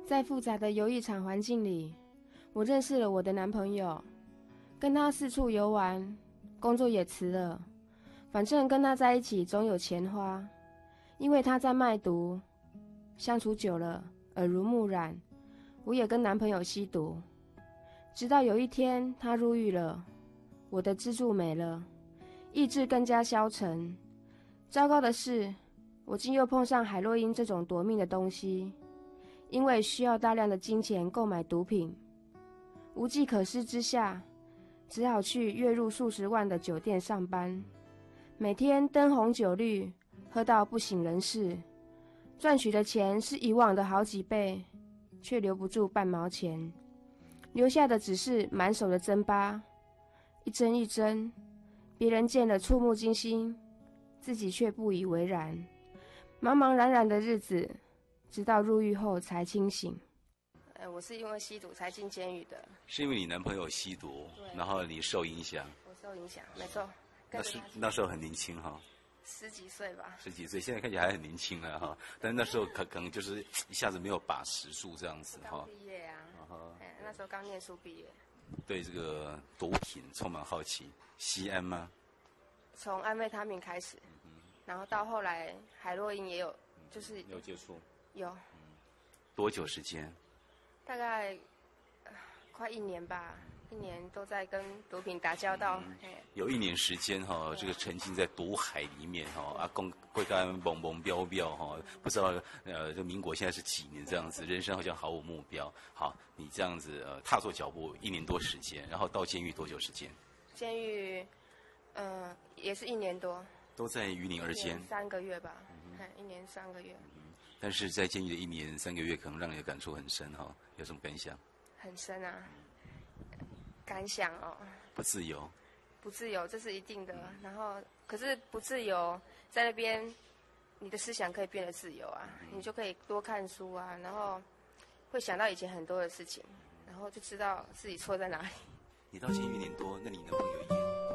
在复杂的游艺场环境里，我认识了我的男朋友，跟他四处游玩，工作也辞了，反正跟他在一起总有钱花。因为他在卖毒，相处久了耳濡目染，我也跟男朋友吸毒。直到有一天他入狱了，我的支柱没了，意志更加消沉。糟糕的是，我竟又碰上海洛因这种夺命的东西，因为需要大量的金钱购买毒品，无计可施之下，只好去月入数十万的酒店上班，每天灯红酒绿，喝到不省人事，赚取的钱是以往的好几倍，却留不住半毛钱，留下的只是满手的针疤，一针一针，别人见了触目惊心，自己却不以为然。茫茫然然的日子，直到入狱后才清醒。我是因为吸毒才进监狱的。 是因为你男朋友吸毒，然后你受影响？ 我受影响，没错。 那时候很年轻哈。 10几岁吧。 10几岁，现在看起来还很年轻了哈。但是那时候可能就是一下子没有把持住这样子哈。 刚毕业啊。那时候刚念书毕业。对这个毒品充满好奇，吸安吗？ 从安非他命开始，然后到后来海洛因也有，就是有接触。 有。 多久时间？ 大概快1年吧。1年都在跟毒品打交道。 有1年时间哈，这个沉浸在毒海里面哈，阿公会干蹦蹦飙飙哈，不知道这民国现在是几年这样子，人生好像毫无目标。好，你这样子踏错脚步1年多时间，然后到监狱多久时间？ 监狱也是1年多。都在于您而监 3个月吧。1年3个月。 但是在监狱的1年3个月，可能让你的感触很深哈，有什么感想？ 很深啊。感想哦， 不自由， 不自由，这是一定的。然后，可是不自由，在那边，你的思想可以变得自由啊，你就可以多看书啊，然后会想到以前很多的事情，然后就知道自己错在哪里。 你到监狱1年多，那你男朋友也